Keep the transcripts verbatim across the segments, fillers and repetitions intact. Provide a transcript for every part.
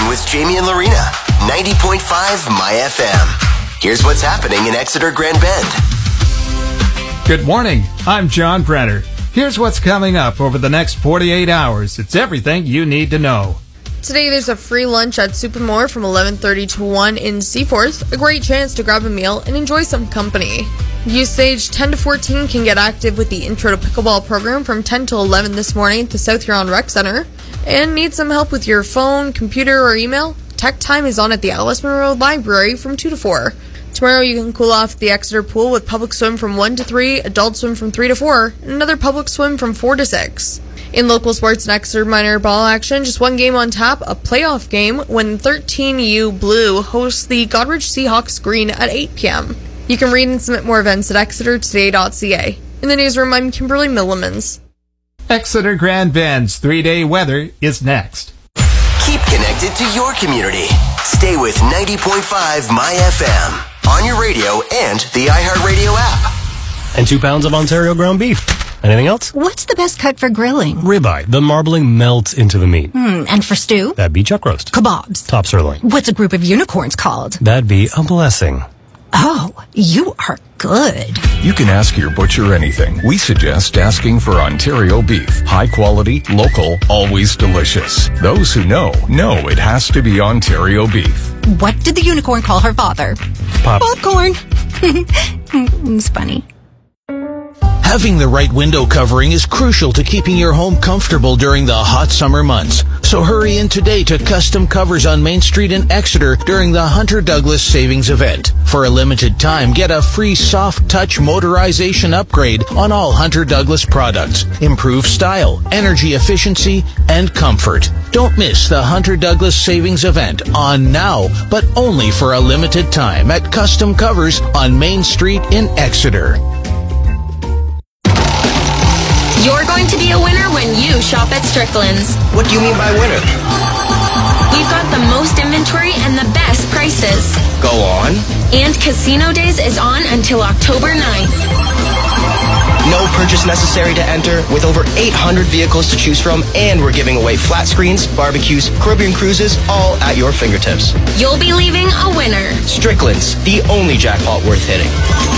with Jamie and Lorena. ninety point five My F M. Here's what's happening in Exeter Grand Bend. Good morning. I'm John Brenner. Here's what's coming up over the next forty-eight hours. It's everything you need to know. Today there's a free lunch at Supermore from eleven thirty to one in Seaforth. A great chance to grab a meal and enjoy some company. Youth age ten to fourteen can get active with the Intro to Pickleball program from ten to eleven this morning at the South Huron Rec Center. And need some help with your phone, computer, or email? Tech Time is on at the Alice Monroe Library from two to four. Tomorrow you can cool off at the Exeter Pool with public swim from one to three, adult swim from three to four, and another public swim from four to six. In local sports and Exeter minor ball action, just one game on tap, a playoff game when thirteen U Blue hosts the Godrich Seahawks Green at eight p.m. You can read and submit more events at exeter today dot c a. In the newsroom, I'm Kimberly Millimans. Exeter Grand Bend's three-day weather is next. Keep connected to your community. Stay with ninety point five My F M on your radio and the iHeartRadio app. And two pounds of Ontario ground beef. Anything else? What's the best cut for grilling? Ribeye. The marbling melts into the meat. Hmm, and for stew? That'd be chuck roast. Kebabs. Top sirloin. What's a group of unicorns called? That'd be a blessing. Oh, you are good. You can ask your butcher anything. We suggest asking for Ontario beef. High quality, local, always delicious. Those who know, know it has to be Ontario beef. What did the unicorn call her father? Pop. Popcorn. It's funny. Having the right window covering is crucial to keeping your home comfortable during the hot summer months. So hurry in today to Custom Covers on Main Street in Exeter during the Hunter Douglas Savings Event. For a limited time, get a free soft touch motorization upgrade on all Hunter Douglas products. Improve style, energy efficiency, and comfort. Don't miss the Hunter Douglas Savings Event on now, but only for a limited time at Custom Covers on Main Street in Exeter. You're going to be a winner when you shop at Strickland's. What do you mean by winner? We've got the most inventory and the best prices. Go on. And Casino Days is on until October ninth. No purchase necessary to enter, with over eight hundred vehicles to choose from, and we're giving away flat screens, barbecues, Caribbean cruises, all at your fingertips. You'll be leaving a winner. Strickland's, the only jackpot worth hitting.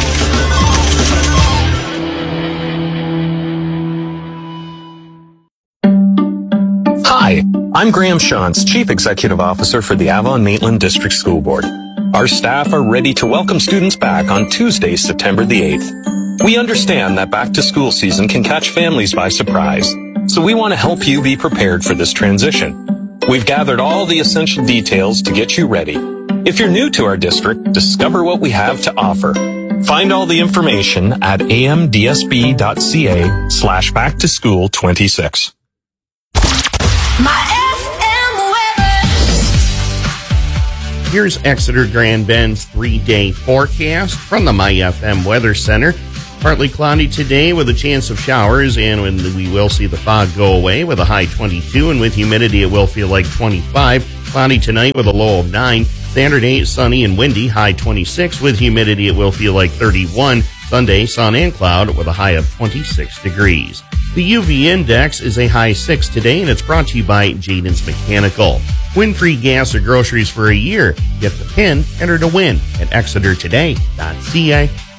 Hi, I'm Graham Shantz, Chief Executive Officer for the Avon-Maitland District School Board. Our staff are ready to welcome students back on Tuesday, September the eighth. We understand that back-to-school season can catch families by surprise, so we want to help you be prepared for this transition. We've gathered all the essential details to get you ready. If you're new to our district, discover what we have to offer. Find all the information at amdsb.ca slash back to school 26. My F M weather. Here's Exeter Grand Bend's three-day forecast from the My F M Weather Center. Partly cloudy today with a chance of showers, and when we will see the fog go away with a high twenty-two, and with humidity it will feel like twenty-five. Cloudy tonight with a low of nine. Saturday, sunny and windy, high twenty-six. With humidity it will feel like thirty-one. Sunday, sun and cloud with a high of twenty-six degrees. The U V index is a high six today, and it's brought to you by Jaden's Mechanical. Win free gas or groceries for a year. Get the pin, enter to win at exeter today dot c a.